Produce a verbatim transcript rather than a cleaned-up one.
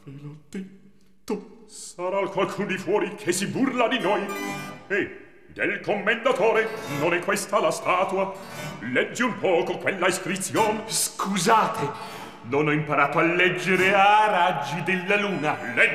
ve l'ho detto. Sarà il qualcun di fuori che si burla di noi. E del commendatore non è questa la statua. Leggi un poco quella iscrizione. Scusate, non ho imparato a leggere a raggi della luna. Leggi